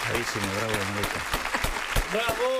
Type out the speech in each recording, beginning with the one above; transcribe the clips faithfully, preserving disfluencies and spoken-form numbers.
Bravísimo, bravo, Marieta. Bravo!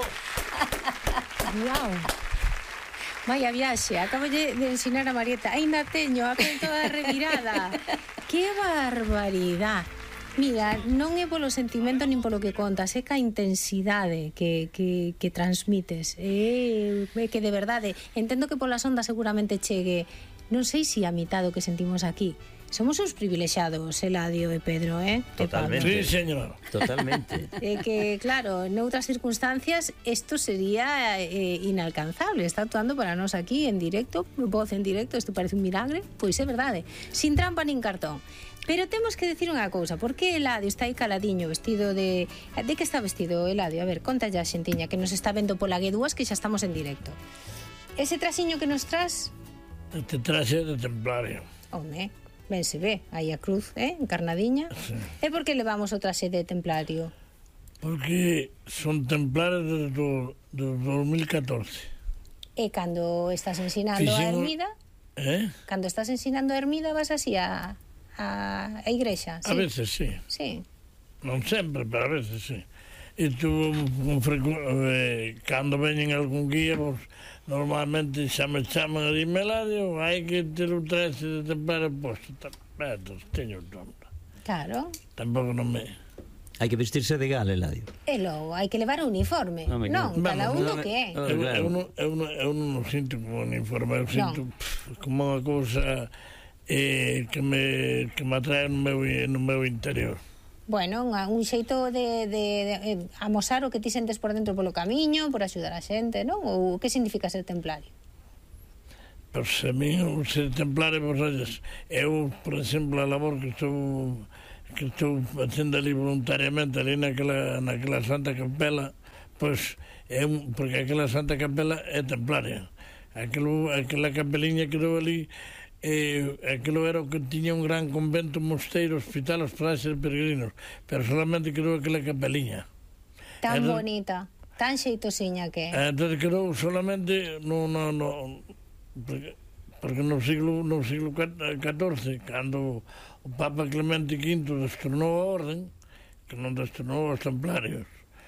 Wow. Vaya viaxe, acabo de ensinar a Marieta. Ainda teño a pel toda revirada. Que barbaridade. Mira, non é polo sentimento nin polo que contas, é ca intensidade que, que, que transmites. É, é que de verdade, entendo que polas ondas seguramente chegue, non sei se a mitad do que sentimos aquí. Somos uns privilexiados, Eladio e Pedro, eh? Totalmente. Sí, señor. Totalmente. É que, claro, noutras circunstancias isto sería eh, inalcanzable. Está actuando para nós aquí en directo, voz en directo, isto parece un milagre. Pois é verdade, sin trampa nin cartón. Pero temos que decir unha cousa, por que Eladio está aí caladiño, vestido de... De que está vestido, Eladio? A ver, conta ya, xentiña, que nos está vendo pola G dúas, que xa estamos en directo. Ese trasiño que nos tras... Este traxe de templario. Home, ben se ve, aí a cruz, eh, encarnadiña. Sí. E por que levamos o traxe de templario? Porque son templarios desde do, do dos mil catorce. E cando estás ensinando Fixemos... a Ermida, Eh? cando estás ensinando a Ermida vas así a, a, a igrexa, sí? A veces sí. Sí. Non sempre, pero a veces sí. E tu, un frecu... eh, cando veñen algún guía, pues, normalmente xa me chaman a dime, Eladio, hai que ter un traxe de templario posto. Tamén, teño tonta. Claro. Tampouco non me... Hai que vestirse de gala, Eladio. E logo, hai que levar o uniforme. No, me non, quedo. cada Vamos, un no, do no, que é. no. Eu, claro. eu, non, eu, non, eu non sinto como un uniforme, eu sinto pff, como unha cousa eh, que me que me atrae no meu, no meu interior. Bueno, un, un xeito de, de, de eh, amosar o que ti sentes por dentro polo camiño, por axudar a xente, non? Ou que significa ser templario? Pois a mí, ser templario, pois, olles, eu, por exemplo, a labor que estou que estou facendo ali voluntariamente ali naquela, naquela Santa Capela, pois é un, porque aquela Santa Capela é templaria. Aquilo, aquela capeliña quedou ali, eh, aquilo era o que tiña un gran convento, mosteiro, hospital, os frases peregrinos, pero solamente quedou aquela capeliña. Tan Era- bonita, tan xeitosiña que é. Eh, Entón quedou solamente no, no, no porque, porque no siglo no siglo catorce, cando o Papa Clemente quinto destornou a orden, que non destornou os templarios,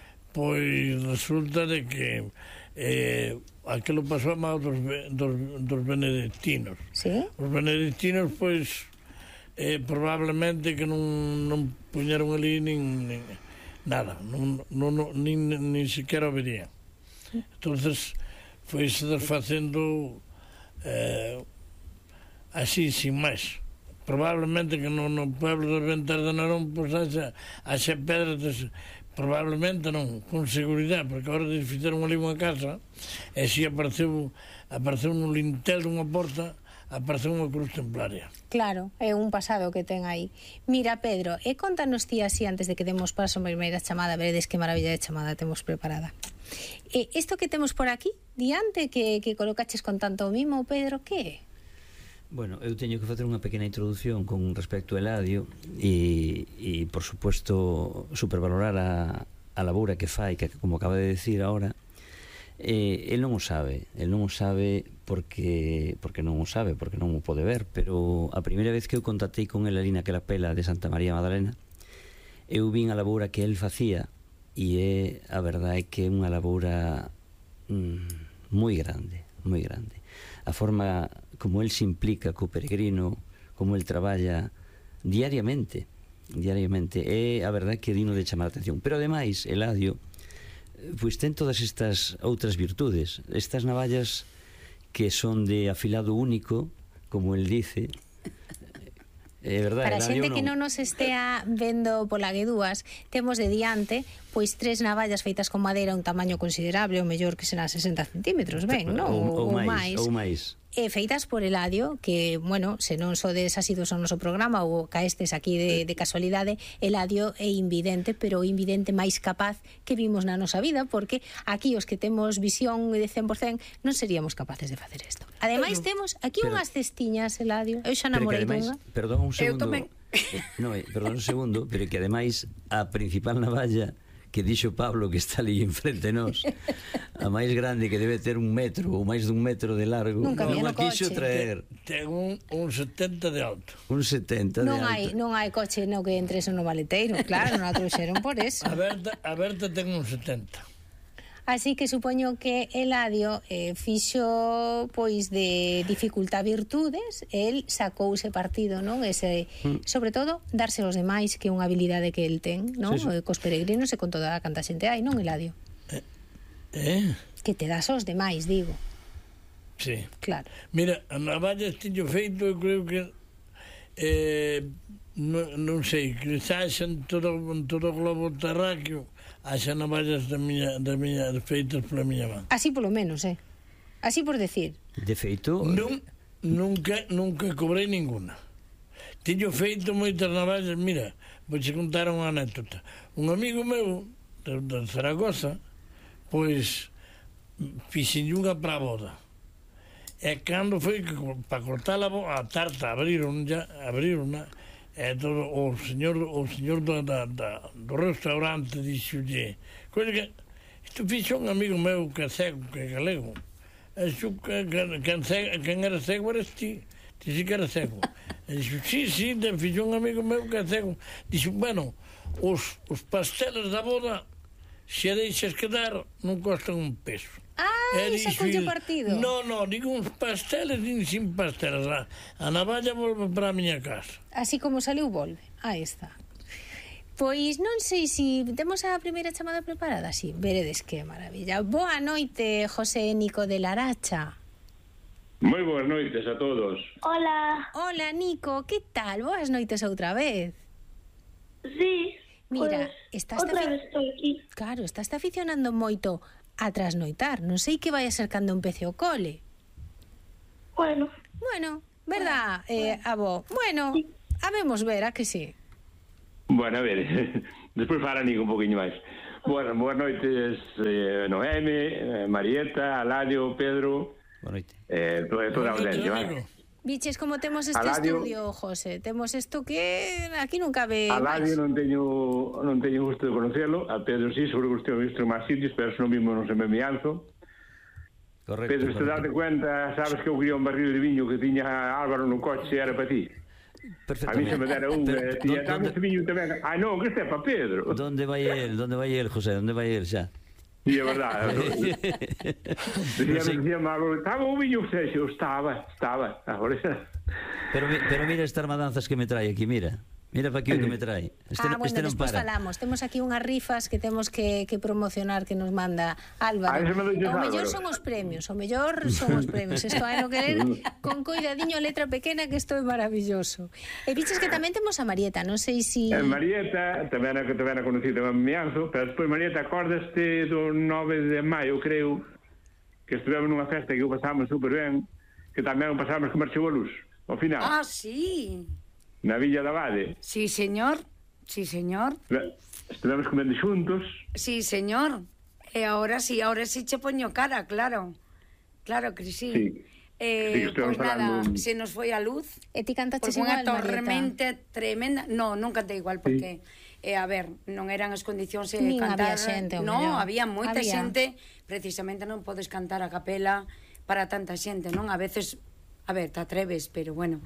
pois resulta de que eh, aquilo pasou a mão dos, dos, dos benedictinos. Sí? Os benedictinos, pois, eh, probablemente que non, non puñeron ali nin, nin nada, non, non, non, nin, nin siquiera o verían. Entonces foi se desfacendo eh, así, sin máis. Probablemente que no, no pueblo de Ventas de Narón pois haxa, haxa pedras de, probablemente non, con seguridade, porque agora fixeron ali unha casa e si apareceu apareceu no lintel dunha porta, apareceu unha cruz templaria. Claro, é un pasado que ten aí. Mira, Pedro, e contanos ti así antes de que demos paso a primeira chamada, veredes que maravilla de chamada temos preparada. E isto que temos por aquí, diante, que, que colocaches con tanto mimo, Pedro, que é? Bueno, eu teño que facer unha pequena introducción con respecto a Eladio e, e por suposto, supervalorar a, a labora que fai, que como acaba de decir ahora, eh, el non o sabe, el non o sabe porque porque non o sabe, porque non o pode ver, pero a primeira vez que eu contactei con el ali naquela pela de Santa María Magdalena, eu vin a labora que el facía e é, a verdade é que é unha labora mm, moi grande, moi grande. A forma como el se implica co peregrino, como el traballa diariamente, diariamente, é a verdade que é digno de chamar a atención. Pero ademais, Eladio, pois ten todas estas outras virtudes, estas navallas que son de afilado único, como el dice. É verdade, Para a Eladio, xente que non nos estea vendo pola G dúas, temos de diante pois tres navallas feitas con madeira un tamaño considerable, o mellor que será sesenta centímetros, ben, non? Ou, ou, Ou máis, máis. ou máis. E feitas por Eladio, que, bueno, se non sodes asidos ao noso programa ou caestes aquí de, de casualidade, Eladio é invidente, pero o invidente máis capaz que vimos na nosa vida, porque aquí os que temos visión de cen por cento non seríamos capaces de facer isto. Ademais, pero, temos aquí pero, unhas cestiñas, Eladio. Eu xa namorei dunha. Perdón un segundo. Eu tamén. Eh, no, perdón un segundo, pero que ademais a principal navalla que dixo Pablo, que está ali enfrente nós, a máis grande, que debe ter un metro ou máis dun metro de largo, Nunca vi non no a quixo coche. traer. Ten un, un setenta de alto. Un setenta de Non alto. hai, non hai coche no que entres no maleteiro, claro, non a trouxeron por eso. A Berta, a Berta ten un setenta. Así que supoño que Eladio eh, fixo pois de dificultad virtudes, el sacouse partido, non? Ese, mm. sobre todo, darse aos demais, que é unha habilidade que el ten, non? Sí, sí. Cos peregrinos e con toda a canta xente hai, non, Eladio? Eh? eh? Que te das aos demais, digo. Sí. Claro. Mira, a navalla tiño feito, eu creo que eh, non, non sei, quizás en todo, en todo o globo terráqueo haxa navallas da miña, da miña, feitas pola miña man. Así polo menos, eh? Así por decir. De feito... Non, nunca, nunca cobrei ninguna. Tiño feito moitas navallas, mira, vou che contar unha anécdota. Un amigo meu, de, de Zaragoza, pois, fixenlle unha para a boda. E cando foi que, para cortar a, a tarta, abriron ya, abriron e todo, o señor o señor do, da, da, do restaurante dixolle, coisa que isto fixo un amigo meu que é cego, que é galego. Isto, que, que, que, que era cego eres ti, ti sí que era cego. E dixo, sí, sí, te fixo un amigo meu que é cego. Dixo, bueno, os, os pasteles da boda, se a deixas quedar, non costan un peso. Ah, ese coche partido. No, no, ningún pasteles, nin sin pasteles. A, a navalla volve para a miña casa. Así como saliu, volve. Aí está. Pois non sei se si temos a primeira chamada preparada. Sí, veredes que maravilla. Boa noite, José Nico de Laracha. Moi boas noites a todos. Hola. Hola, Nico, que tal? Boas noites outra vez. Sí. Mira, pues, estás outra vez estou aquí. Claro, estás aficionando moito a trasnoitar. Non sei que vai a ser cando empece o cole. Bueno. Bueno, verdad, eh, avó? Bueno, Sí. habemos ver, a que sí? Bueno, a ver, despois fala Nico un poquinho máis. Bueno, boas noites, eh, Noemi, eh, Marieta, Aladio, Pedro, Boa noite. eh, toda, toda a Boa noite, audiencia, amigo. vale? Viches como temos este Aladio. estudio, José. Temos isto que aquí non cabe Aladio máis. non teño non teño gusto de conocelo, a Pedro sí, seguro que estou visto en máis sitios, pero se non mismo non se me mianzo. Correcto. Pedro, se date cuenta, sabes que eu quería un barril de viño que tiña Álvaro no coche, era para ti. A mí se me dera un, Pero, eh, tía, dame donde, ese viño tamén. Ah, non, que este é para Pedro. donde vai el? Donde vai el, José? Donde vai el xa? Sí, é verdade. Decía, Non sei. decía Mago, estaba o viño, xe, eu estaba, estaba. Agora Pero, mi- pero mira estas armadanzas que me trae aquí, mira. Mira para aquí o que me trae. Este, Ah, no- bueno, este non despois para. falamos. Temos aquí unhas rifas que temos que, que promocionar que nos manda Álvaro. Ah, eso me lo dices, O mellor Álvaro. son os premios, o mellor son os premios. Isto hai no querer con coidadiño a letra pequena, que isto é maravilloso. E viches que tamén temos a Marieta, non sei si... Eh, Marieta, tamén a que tamén a conocí tamén Mianzo, pero despois Marieta, acordaste do nove de maio, creo, que estivemos nunha festa que o pasamos super ben, que tamén o pasamos con Marchebolus, ao final, Ah, sí. na Villa da Vade. Sí, señor. Sí, señor. Estivemos comendo xuntos. Sí, señor. E ahora sí, ahora sí che poño cara, claro. Claro que sí. Sí. Eh, Sí, que estamos pois nada, falando- se nos foi a luz. E ti cantaches Porque unha igual, Marieta. tormenta tremenda. No, non cantei igual, porque, eh, a ver, non eran as condicións de Nin cantar. había xente, ao no, mellor. había moita Había. xente. Precisamente non podes cantar a capela para tanta xente, non? A veces, a ver, te atreves, pero bueno,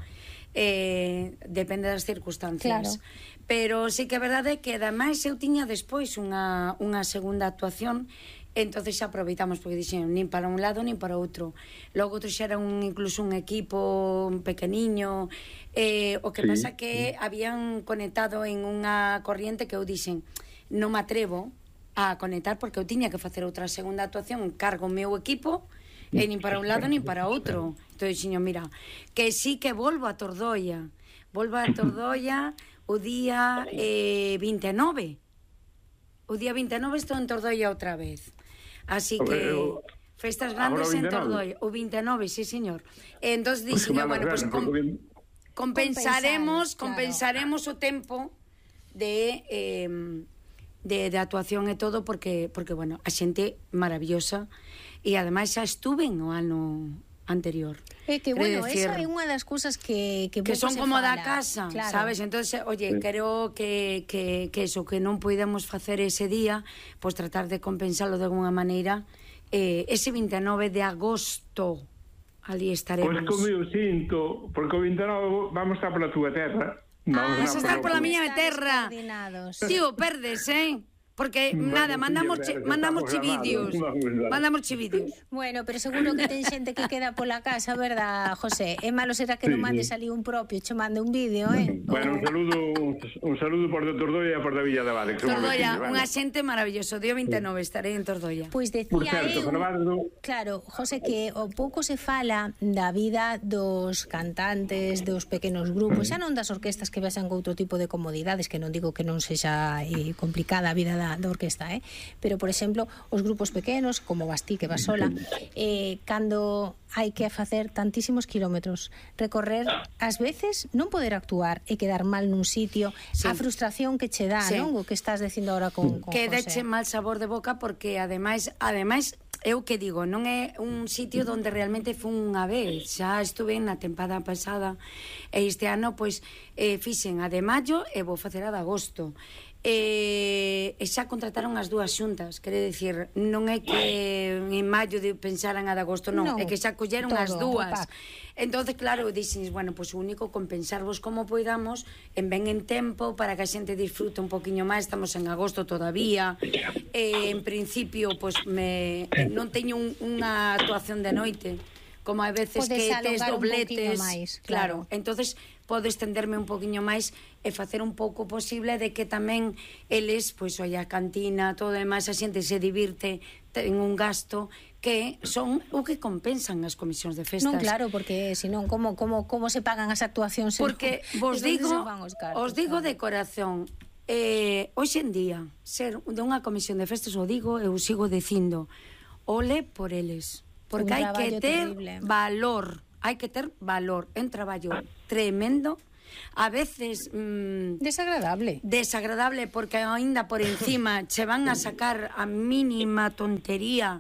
eh, depende das circunstancias. Claro. Pero sí que é verdade que ademais eu tiña despois unha, unha segunda actuación. Entonces xa aproveitamos, porque dixen nin para un lado nin para outro. Logo outro xa era un, incluso un equipo un pequeniño, eh, o que Sí, pasa que habían conectado en unha corriente que eu dixen non me atrevo a conectar porque eu tiña que facer outra segunda actuación, cargo o meu equipo e nin para un lado nin para outro. Entón dixen, mira, que sí que volvo a Tordoia, volvo a Tordoia o día eh, vinte e nove. O día vinte e nove estou en Tordoia outra vez. Así que Eu- festas agora grandes o en vinte e nove? Tordoia. O vinte e nove, sí, señor. E entón Pois dixen, que bueno, malas pues, veces, com, porque- compensaremos, Compensar, compensaremos o tempo de eh, de, de actuación e todo porque porque bueno, a xente maravillosa e ademais xa estuve no ano anterior. É que, Quero bueno, decir, esa é unha das cousas que, que, que pouco son se como fala. da casa, Claro. sabes? Entonces, oye, Sí. creo que, que, que eso, que non podemos facer ese día, pois pues tratar de compensalo de alguna maneira. Eh, ese vinte e nove de agosto, ali estaremos. Pois como eu sinto, porque o vinte e nove vamos estar pola túa terra. Ah, vas a estar pola miña Estades terra. coordinados. Tío, perdes, eh? Porque, Bueno, nada, sí, mandamos, ya che, verás, mandamos estamos vídeos. grabando, vamos a ver. Mandamos vídeos. Bueno, pero seguro que ten xente que queda pola casa, verdad, José? É malo será que non Sí, mandes sí. ali un propio, che mande un vídeo, eh? Bueno, un saludo, un saludo por de Tordoia e por da Villa da Vale. que somos Tordoia, vecinos, unha vale? xente maravilloso. Día vinte e nove estarei en Tordoia. Pois Por decía certo, eu... Fernando, Claro, José, que o pouco se fala da vida dos cantantes, dos pequenos grupos, xa non das orquestas que vexan con outro tipo de comodidades, que non digo que non sexa eh, complicada a vida da, da orquesta, eh? Pero, por exemplo, os grupos pequenos, como Bastí, que va sola, eh, cando hai que facer tantísimos kilómetros, recorrer, ás veces, non poder actuar e quedar mal nun sitio, Sí. a frustración que che dá, Sí. non? O que estás dicindo ahora con, con Que José. deche mal sabor de boca porque ademais, ademais eu que digo, non é un sitio onde realmente fun unha vez, xa estuve na tempada pasada e este ano pois eh, fixen a de maio e vou facer a de agosto. E, e xa contrataron as dúas xuntas, quere dicir, non é que en maio de pensaran a de agosto, non, Non, é que xa colleron todo, as dúas. pack. Entonces, claro, dixen, bueno, pois pues, o único compensarvos como poidamos en ben en tempo para que a xente disfrute un poquinho máis, estamos en agosto todavía. Eh, en principio, pois pues, me non teño un, unha actuación de noite, como a veces Podes que tes alongar un dobletes, poquinho máis, claro. claro. Entonces podo estenderme un poquinho máis e facer un pouco posible de que tamén eles, pois, oi, a cantina, todo e demais, a xente se divirte, ten un gasto que son o que compensan as comisións de festas. Non, claro, porque senón como como como se pagan as actuacións? Porque vos De onde digo, se fan os cartos, os digo claro? de corazón, eh, hoxe en día, ser de unha comisión de festas, o digo, eu sigo dicindo, ole por eles, porque Un hai que traballo ter terrible. valor, hai que ter valor, é un traballo tremendo, a veces mm, Desagradable. desagradable porque aínda por encima che van a sacar a mínima tontería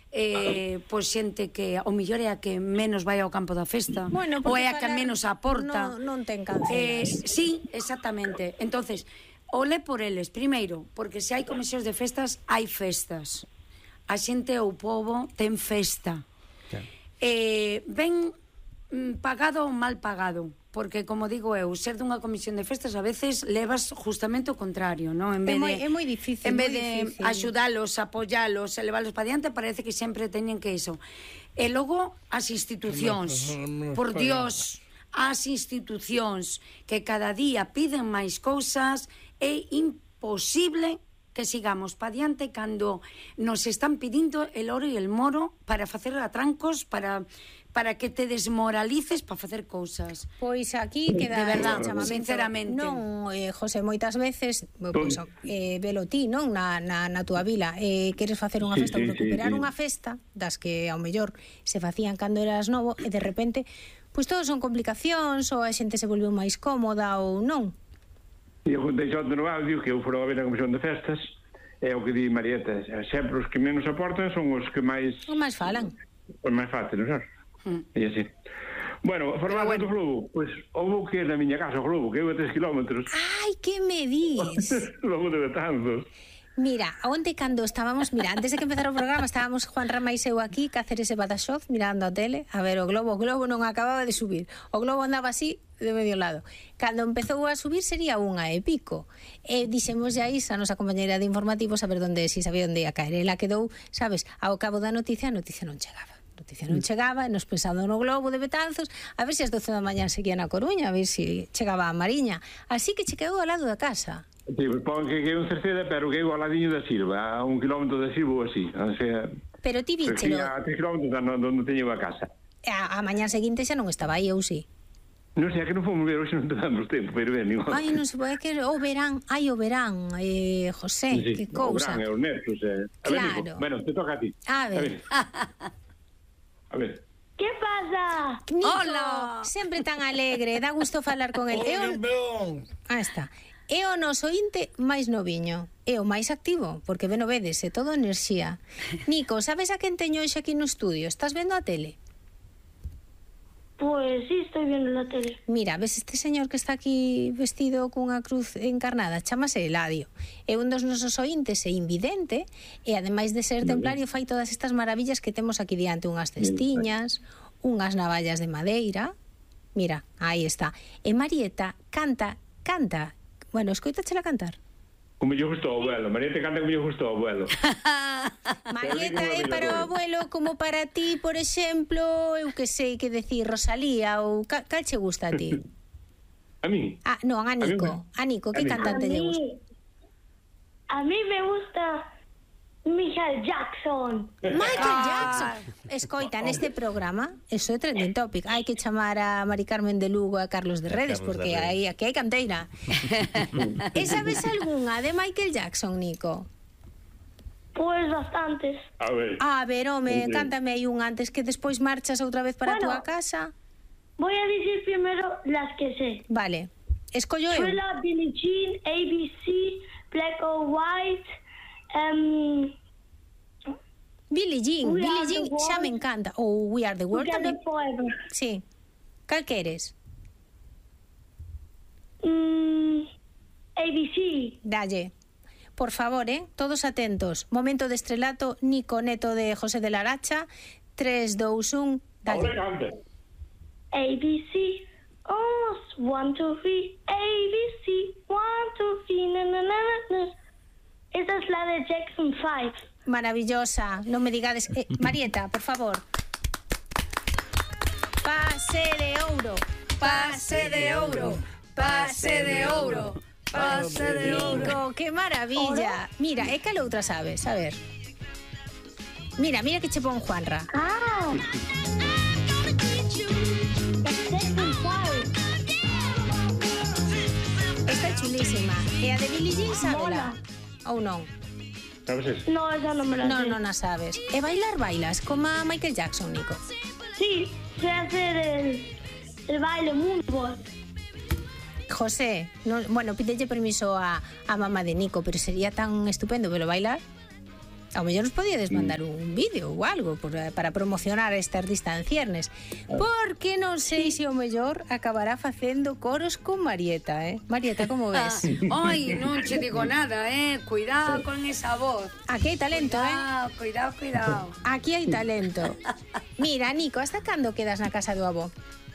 eh, pois xente que o mellor é a que menos vai ao campo da festa, Bueno, ou porque é a que falar menos aporta. non- non ten Eh, cancelas. sí, exactamente. Entonces, ole por eles, primeiro, porque se hai comisións de festas, hai festas. A xente ou pobo ten festa. Claro. Eh, ben mm, pagado ou mal pagado, porque como digo eu, ser dunha comisión de festas a veces levas justamente o contrario, non? En É vez moi- de, é moi difícil, en vez moi de difícil. axudalos, apoyalos, elevalos para diante, parece que sempre teñen que iso. E logo as institucións, Non nos por pagan. Dios, as institucións que cada día piden máis cousas, é imposible que sigamos pa diante cando nos están pedindo el oro e el moro para facer atrancos, para para que te desmoralices para facer cousas. Pois aquí queda De verdad, este chamamento. sinceramente. Non, eh, José, moitas veces, pois, eh, velo ti, non, na, na, na túa vila, eh, queres facer unha Sí, festa sí, ou recuperar sí, sí. unha festa das que ao mellor se facían cando eras novo e de repente, pois todo son complicacións ou a xente se volveu máis cómoda ou non. E eu contei xo no audio que eu fora a ver a comisión de festas, é o que di Marieta, sempre os que menos aportan son os que máis O máis falan. os máis fáciles, non? Mm. E así. Bueno, formado bueno. do globo, pois houve que ir na miña casa o globo, que eu a tres kilómetros, Ai, que me dis? logo de Betanzos. Mira, onte cando estábamos, mira, antes de que empezara o programa estábamos Juan Rama e eu aquí, Cáceres e Badaxoz, mirando a tele, a ver o globo, o globo non acababa de subir, o globo andaba así de medio lado. Cando empezou a subir sería unha e pico. E dixemos a Isa, a nosa compañeira de informativos, a ver onde, si sabía onde ia caer. Ela quedou, sabes, ao cabo da noticia, a noticia non chegaba. A noticia non chegaba, nos pensando no globo de Betanzos, a ver se as doce da mañá seguía na Coruña, a ver se chegaba a Mariña. Así que che quedou ao lado da casa. Sí, pues pon que que é un Cerceda, pero que é ao ladiño da Silva, a un kilómetro da Silva ou así. O sea, Pero ti que víchelo, a tres kilómetros da onde teño a casa. a, a mañá seguinte xa non estaba aí, ou si? Non sei, é que non fomos ver, hoxe non te damos tempo, pero ben, igual. Ai, non se pode que o verán, ai o verán, eh, José, Sí, que o cousa. gran, é os nervios. Eh. A ver, Claro. Nico, bueno, te toca a ti. A ver. A ver. ¿Qué pasa? Nico, Hola. sempre tan alegre, dá gusto falar con el. Hola, É o, campeón. ah, está. É o noso inte máis noviño, é o máis activo, porque ben o vedes, é todo enerxía. Nico, sabes a quen teño hoxe aquí no estudio? Estás vendo a tele? Pues sí, estoy viendo la tele. Mira, ves este señor que está aquí vestido cunha cruz encarnada? Chámase Eladio. É un dos nosos ointes e invidente, e ademais de ser templario fai todas estas maravillas que temos aquí diante, unhas cestiñas, unhas navallas de madeira. Mira, aí está. E Marieta canta, canta. Bueno, escoitachela cantar. Como yo justo o abuelo. Marieta canta como yo justo o abuelo. Marieta é para o abuelo como para ti, por exemplo, eu que sei que decir Rosalía ou cal, cal che gusta a ti? A mí? Ah, non, a Nico. A Nico, que cantante lle gusta? A mí me gusta Michael Jackson. Michael Jackson. Escoita, neste programa, eso é trending topic. Hai que chamar a Mari Carmen de Lugo e a Carlos de Redes, porque aí aquí hai canteira. E sabes algunha de Michael Jackson, Nico? Pues bastantes. A ver. A ver, home, cántame aí un antes que despois marchas outra vez para a Bueno. túa casa. Voy a decir primero las que sé. Vale. Escollo eu. Thriller, Billie Jean, A B C, Black or White, um, Billie Jean, We Billie Are Jean the World. xa me encanta. Ou We Are the World Together tamén. Forever. Sí. Cal queres? Mm, A B C. Dalle. Por favor, eh, todos atentos. Momento de estrelato, Nico Neto de José de la Aracha. tres, dos, uno, Ahora dalle. canta. A B C. Almost one, two, three. A B C. One, two, three. Na, na, na, na. Esa es la de Jackson five. Maravillosa. Non me digades... Eh, Marieta, por favor. Pase de ouro. Pase de ouro, pase de ouro, pase de ouro. Nico, que maravilla. Mira, é cal outra sabes, a ver. Mira, mira que che pon Juanra. Ah. Jackson five. Está chulísima. E a de Billie Jean sábela? Ou non? Sabes eso? No, esa no me la Non, sé. non a sabes. E bailar bailas, como a Michael Jackson, Nico. Sí, sé hacer el, el baile moonwalk. José, no, bueno, pídelle permiso a, a mamá de Nico, pero sería tan estupendo verlo bailar. A lo mellor nos podíades mandar un vídeo ou algo por, para promocionar estas distanciernes. Porque non sei se o mellor acabará facendo coros con Marieta, eh? Marieta, como ves? Ai, non che digo nada, eh. Cuidado con esa voz. Aquí hai talento, eh? Cuidado, cuidado, cuidado. Aquí hai talento. Mira, Nico, hasta cando quedas na casa do avó?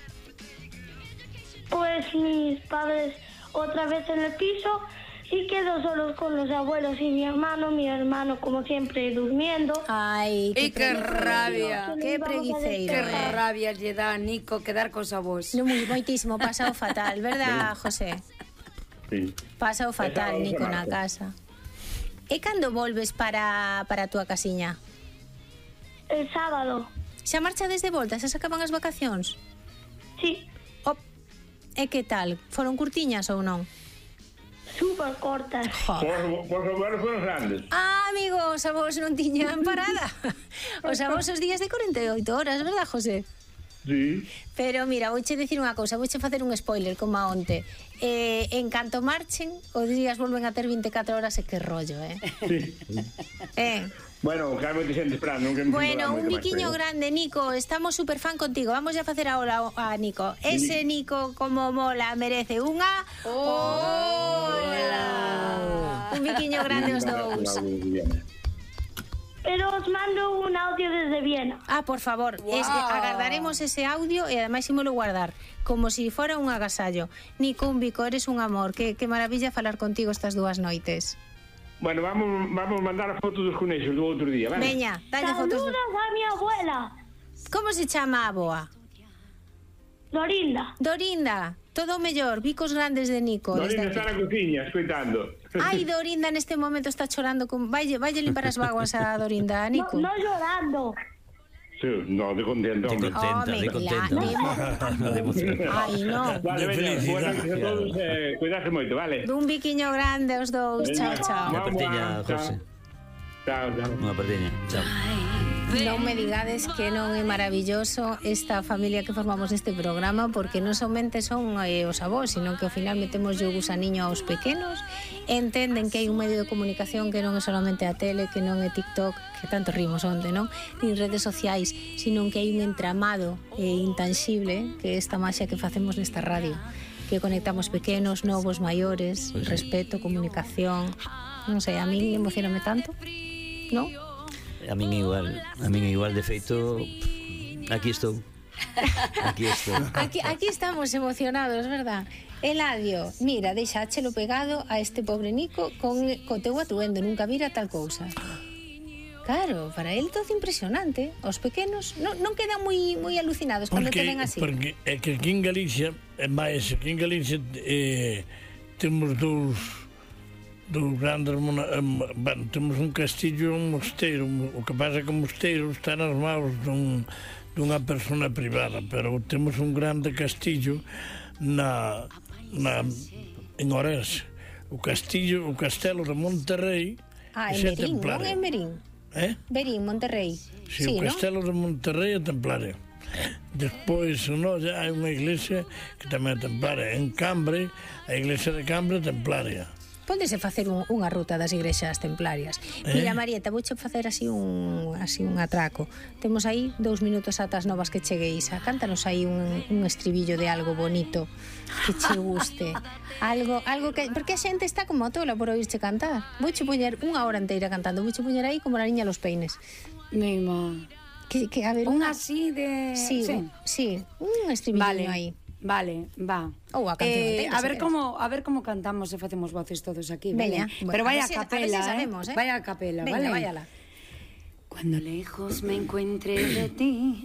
Pues mis padres otra vez en el piso y quedo solo con los abuelos y mi hermano, mi hermano como siempre durmiendo. Ai, E que rabia. Que Que preguiceiro, eh? rabia lle dá a Nico quedar con esa voz. No, moi, moitísimo, pasado fatal, verdad, José? Sí. Pasado fatal, Esa Nico, outra na marca. casa. E cando volves para, para a túa casiña? El sábado. Xa marcha desde volta, xa se acaban as vacacións? Sí, Op. E que tal? Foron curtiñas ou non? súper cortas. Jo. Por, por abuelos fueron grandes. Ah, amigo, os avós non tiñan parada. Os avós os días de corenta e oito horas, verdad, José? Sí. Pero mira, vouche dicir unha cousa, vouche facer un spoiler como a onte. Eh, en canto marchen, os días volven a ter vinte e catro horas e que rollo, eh? Sí. Eh. Bueno, que hai moita xente esperando. Non queremos Bueno, incomodar un moito máis, biquiño pero- grande, Nico. Estamos super fan contigo. Vamos a facer ahora a Nico. Ese Nico como mola merece unha hola. Un biquiño grande os dous. Pero os mando un audio desde Viena. Ah, por favor, Wow. es, agardaremos ese audio e ademais ímolo guardar como si fora un agasallo. Nico, un bico, eres un amor. Que, que maravilla falar contigo estas dúas noites. Bueno, vamos, vamos mandar a foto dos conexos do outro día, vale? Veña, dalle fotos. Saludos a mi abuela, Como se chama a boa? Dorinda. Dorinda, todo o mellor, bicos grandes de Nico. desde Dorinda aquí. está na cociña, escoitando. Ai, Dorinda neste momento está chorando con... Vaille, vaille limpar as vaguas a Dorinda, a No, Nico. no llorando. Sí, no, de contento, De hombre. contenta, Home, de contenta. claro. De emoción. Ai, non. Vale, De veña, felicidade. buenas noches a todos, eh, cuidarse moito, vale? Dun biquiño grande os dous. Chao, chao. Unha partiña, José. Chao, chao. Unha partiña. Chao. Non me digades que non é maravilloso esta familia que formamos neste programa, porque non somente son eh, os avós, sino que ao final metemos yo gusaniño aos pequenos entenden que hai un medio de comunicación que non é solamente a tele, que non é TikTok, que tanto rimos onde, non? Nin redes sociais, sino que hai un entramado eh, intangible, que é esta maxia que facemos nesta radio, que conectamos pequenos, novos, maiores, Pois sí. respeto, comunicación. Non sei, a min emocioname tanto, non? A min é igual, a min é igual, de feito, aquí estou. Aquí estou. Aquí, aquí estamos emocionados, verdad? Eladio, mira, deixáchelo pegado a este pobre Nico con co teu atuendo, nunca vira tal cousa. Claro, para ele todo impresionante. Os pequenos non, non quedan moi moi alucinados cando te ven así. Porque é que aquí en Galicia, é máis, aquí en Galicia eh, temos dous dos grandes mona, eh, bueno, temos un castillo e un mosteiro. O que pasa é que o mosteiro está nas mãos dun, dunha persona privada, pero temos un grande castillo na, na en Ourense. O castillo, o castelo de Monterrey. Ah, en Berín, non é en Berín? Eh? Berín, Monterrey. Sí, sí, o castelo ¿no? de Monterrey é templario. Despois, no, ya hai unha iglesia que tamén é templaria. En Cambre, a iglesia de Cambre é templaria. Pódese facer un, unha ruta das igrexas templarias. Eh? Mira, Marieta, vouche facer así un así un atraco. Temos aí dous minutos ata as novas que chegue Isa. Cántanos aí un, un estribillo de algo bonito que che guste. Algo, algo que... Porque a xente está como a tola por oírche cantar. Vouche poñer unha hora inteira cantando. Vouche poñer aí como la niña los peines. Mima. Que, que, a ver, Un unha... así de... Sí, sí, sí, un estribillo Vale. aí. Vale, va. Ou a canción eh, inteira, a ver se como a ver como cantamos e facemos voces todos aquí, Veña, vale? bueno, Pero vai a a ver si- a ver capela, si sabemos, eh? eh? Vai a capela, Veña, vale? váyala. Cuando lejos me encuentre de ti,